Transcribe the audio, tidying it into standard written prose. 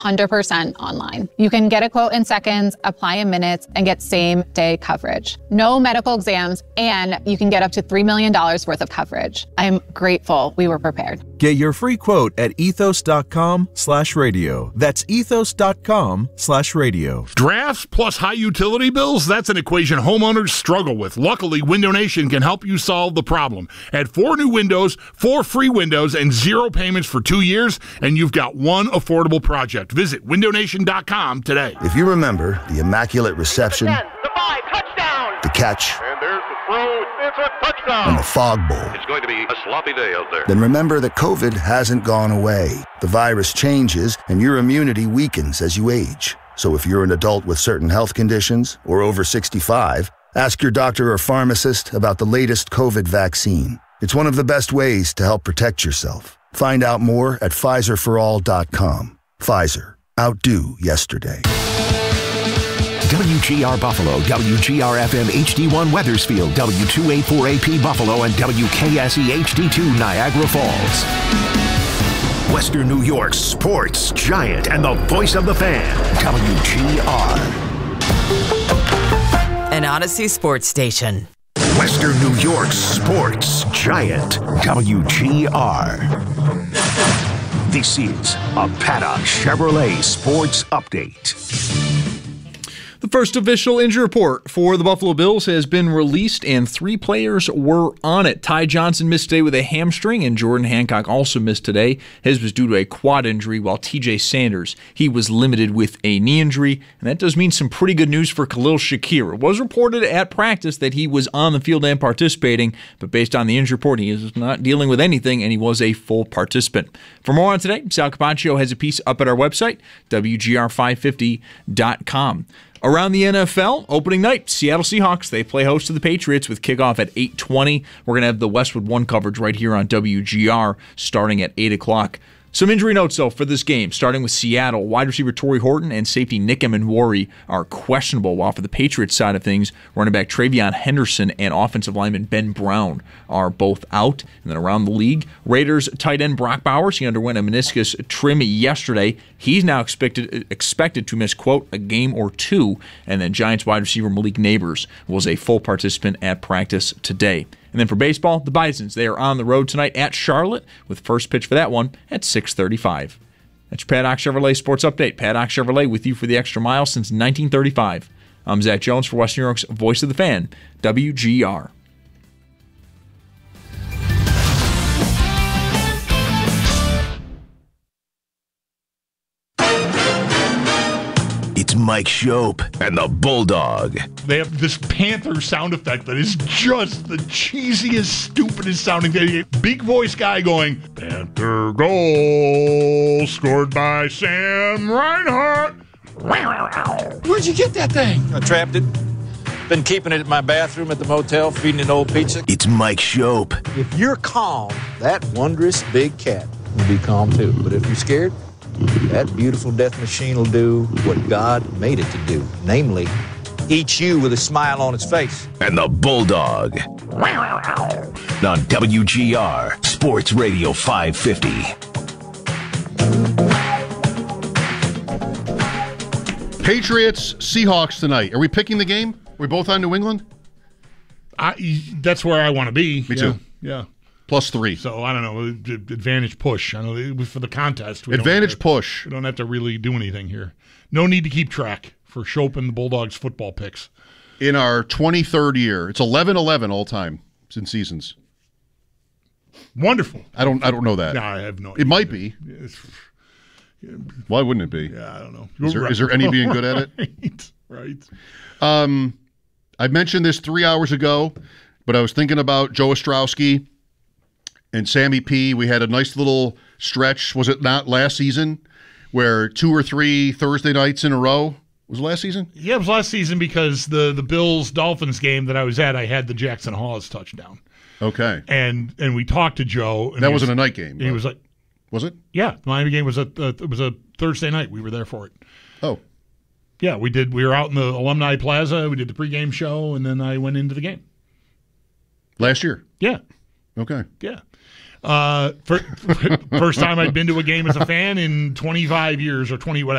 100% online. You can get a quote in seconds, apply in minutes, and get same-day coverage. No medical exams, and you can get up to $3 million worth of coverage. I am grateful we were prepared. Get your free quote at ethos.com/radio. That's ethos.com/radio. Drafts plus high utility bills? That's an equation homeowners struggle with. Luckily, Window Nation can help you solve the problem. Add 4 new windows, 4 free windows, and 0 payments for 2 years, and you've got one affordable project. Visit windownation.com today. If you remember the immaculate reception, the 5, touchdown, the catch, and there's the throw, it's a touchdown, and the fog bowl, it's going to be a sloppy day out there. then remember that COVID hasn't gone away. The virus changes, and your immunity weakens as you age. So if you're an adult with certain health conditions or over 65, ask your doctor or pharmacist about the latest COVID vaccine. It's one of the best ways to help protect yourself. Find out more at PfizerForAll.com. Pfizer. Outdo yesterday. WGR Buffalo, WGR-FM HD1 Weathersfield, W284AP Buffalo, and WKSE HD2 Niagara Falls. Western New York's sports giant and the voice of the fan, WGR. An Odyssey sports station. Western New York's sports giant, WGR. This is a Paddock Chevrolet Sports Update. The first official injury report for the Buffalo Bills has been released, and 3 players were on it. Ty Johnson missed today with a hamstring, and Jordan Hancock also missed today. His was due to a quad injury, while TJ Sanders, he was limited with a knee injury, and that does mean some pretty good news for Khalil Shakir. It was reported at practice that he was on the field and participating, but based on the injury report, he is not dealing with anything, and he was a full participant. For more on today, Sal Capaccio has a piece up at our website, WGR550.com. Around the NFL, opening night, Seattle Seahawks, they play host to the Patriots with kickoff at 8:20. We're going to have the Westwood One coverage right here on WGR starting at 8 o'clock. Some injury notes, though, for this game, starting with Seattle. Wide receiver Torrey Horton and safety Nick Emanwari are questionable, while for the Patriots side of things, running back Travion Henderson and offensive lineman Ben Brown are both out. And then around the league, Raiders tight end Brock Bowers, he underwent a meniscus trim yesterday. He's now expected to miss, quote, a game or 2. And then Giants wide receiver Malik Neighbors was a full participant at practice today. And then for baseball, the Bisons, they are on the road tonight at Charlotte with first pitch for that one at 6:35. That's your Paddock Chevrolet Sports Update. Paddock Chevrolet with you for the extra mile since 1935. I'm Zach Jones for Western New York's Voice of the Fan, WGR. It's Mike Shope and the Bulldog. They have this Panther sound effect that is just the cheesiest, stupidest sounding thing. Big voice guy going, Panther goal scored by Sam Reinhart. Where'd you get that thing? I trapped it. Been keeping it in my bathroom at the motel, feeding it old pizza. It's Mike Shope. If you're calm, that wondrous big cat will be calm too. But if you're scared, that beautiful death machine will do what God made it to do, namely, eat you with a smile on its face. And the Bulldog. On WGR Sports Radio 550. Patriots, Seahawks tonight. Are we picking the game? Are we both on New England? That's where I want to be. Me too. Yeah. +3. So, I don't know, advantage push. I know for the contest. Advantage push. We don't have to really do anything here. No need to keep track for Shope and the Bulldogs football picks. In our 23rd year. It's 11-11 all time in seasons. Wonderful. I don't know that. No, I have no idea. It might be. Why wouldn't it be? Yeah, I don't know. Is there any being good at it? Right. I mentioned this 3 hours ago, but I was thinking about Joe Ostrowski and Sammy P. We had a nice little stretch, was it not last season, where 2 or 3 Thursday nights in a row? Was it last season? Yeah, it was last season because the Bills-Dolphins game that I was at, I had the Jackson Hawes touchdown. Okay. And we talked to Joe. And that wasn't a night game. He was like, was it? Yeah, the Miami game was a Thursday night. We were there for it. Oh. Yeah, we did. We were out in the Alumni Plaza. We did the pregame show, and then I went into the game. Last year? Yeah. Okay. Yeah. First time I'd been to a game as a fan in 25 years or 20 whatever.